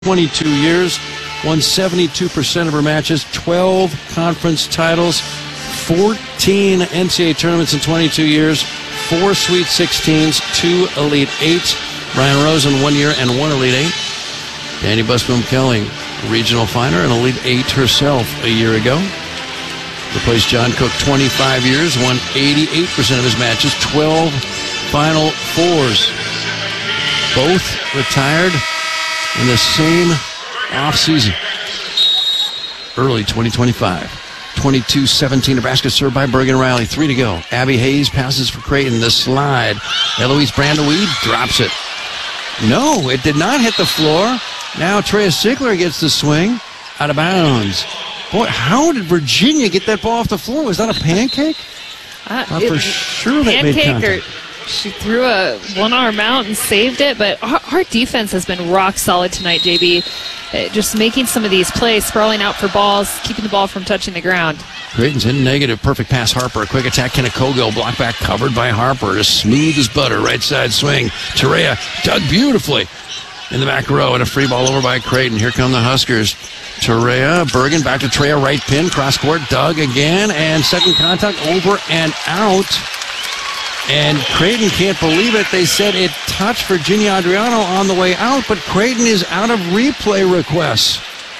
22 years, won 72% of her matches, 12 conference titles, 14 NCAA tournaments in 22 years, 4 Sweet 16s, 2 Elite 8s. Brian Rosen 1 year and 1 Elite 8. Danny Busboom-Kelly, regional final, and Elite 8 herself a year ago. Replaced John Cook 25 years, won 88% of his matches, 12 Final Fours. Both retired in the same offseason, early 2025. 22-17, Nebraska served by Bergen Riley. 3 to go. Abby Hayes passes for Creighton. The slide. Eloise Brandeweed drops it. No, it did not hit the floor. Now Treya Sigler gets the swing out of bounds. Boy, how did Virginia get that ball off the floor? Was that a pancake? For sure they made contact. She threw a one-arm out and saved it, but our defense has been rock solid tonight, JB. Just making some of these plays, sprawling out for balls, keeping the ball from touching the ground. Creighton's in negative. Perfect pass, Harper. A quick attack, Kenna Cogill. Block back, covered by Harper. Just smooth as butter. Right side swing. Terea dug beautifully in the back row, and a free ball over by Creighton. Here come the Huskers. Terea, Bergen, back to Terea, right pin, cross court, dug again, and second contact, over and out. And Creighton can't believe it. They said it touched Virginia Adriano on the way out, but Creighton is out of replay requests.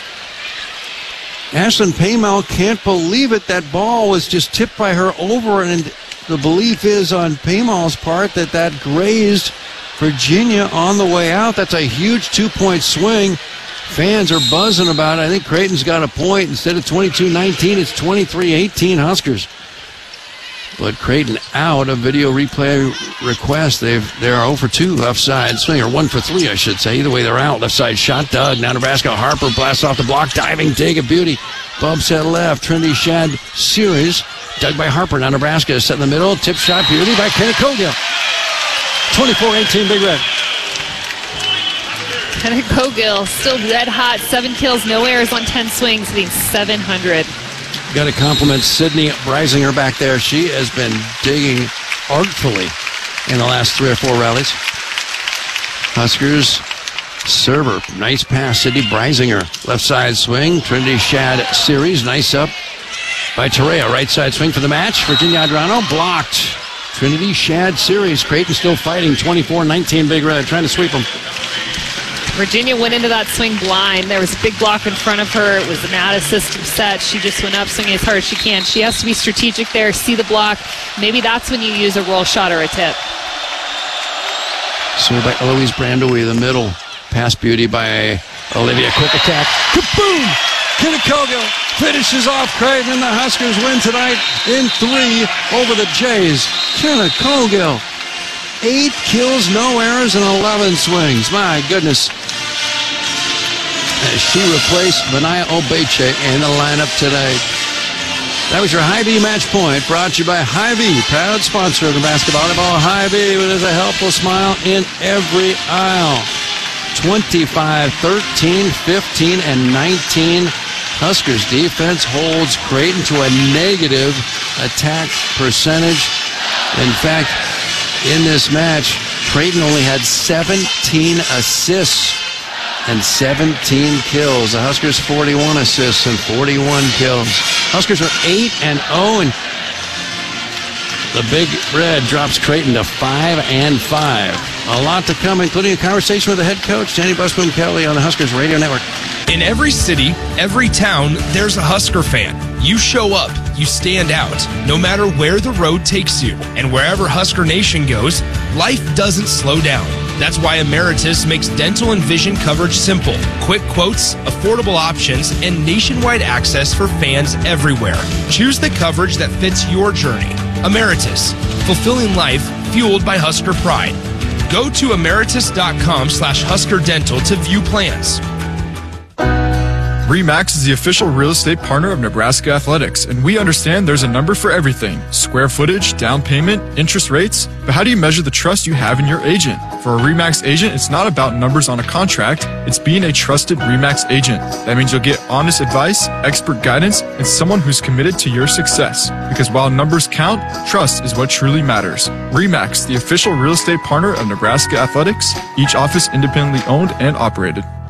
Ashlyn Paymel can't believe it. That ball was just tipped by her over, and the belief is on Paymel's part that grazed Virginia on the way out. That's a huge 2-point swing. Fans are buzzing about it. I think Creighton's got a point. Instead of 22-19, it's 23-18 Huskers. But Creighton out of video replay request. They are 0 for 2 left side swing, or 1 for 3, I should say. Either way, they're out. Left side shot dug. Now Nebraska. Harper blasts off the block. Diving dig, a beauty. Bumps at left. Trinity Shad series. Dug by Harper. Now Nebraska is set in the middle. Tip shot beauty by Kenna Cogill. 24-18 Big Red. Kenna Cogill still red hot. 7 kills, no errors on 10 swings, hitting 700. Got to compliment Sydney Breisinger back there. She has been digging artfully in the last 3 or 4 rallies. Huskers server. Nice pass, Sydney Breisinger. Left side swing. Trinity Shad series. Nice up by Terea. Right side swing for the match. Virginia Adriano blocked. Trinity Shad series. Creighton still fighting. 24-19 Big Red. Trying to sweep them. Virginia went into that swing blind. There was a big block in front of her. It was an out-of-system set. She just went up swinging as hard as she can. She has to be strategic there, see the block. Maybe that's when you use a roll shot or a tip. Served by Eloise Brandeweed, the middle. Pass beauty by Olivia. Quick attack. Kaboom! Kenna Cogill finishes off Creighton, and the Huskers win tonight in 3 over the Jays. Kenna Cogill. 8 kills, no errors, and 11 swings. My goodness. As she replaced Benaya Obeche in the lineup today. That was your Hy-Vee match point, brought to you by Hy-Vee, proud sponsor of the basketball. Hy-Vee, with a helpful smile in every aisle. 25, 13, 15, and 19. Huskers defense holds Creighton to a negative attack percentage. In fact, in this match, Creighton only had 17 assists and 17 kills. The Huskers 41 assists and 41 kills. Huskers are 8-0, and the Big Red drops Creighton to 5-5. A lot to come, including a conversation with the head coach, Danny Busboom-Kelly, on the Huskers Radio Network. In every city, every town, there's a Husker fan. You show up, you stand out, no matter where the road takes you. And wherever Husker Nation goes, life doesn't slow down. That's why Emeritus makes dental and vision coverage simple. Quick quotes, affordable options, and nationwide access for fans everywhere. Choose the coverage that fits your journey. Emeritus, fulfilling life fueled by Husker pride. Go to emeritus.com/Husker Dental to view plans. RE/MAX is the official real estate partner of Nebraska Athletics, and we understand there's a number for everything. Square footage, down payment, interest rates. But how do you measure the trust you have in your agent? For a RE/MAX agent, it's not about numbers on a contract. It's being a trusted RE/MAX agent. That means you'll get honest advice, expert guidance, and someone who's committed to your success. Because while numbers count, trust is what truly matters. RE/MAX, the official real estate partner of Nebraska Athletics, each office independently owned and operated.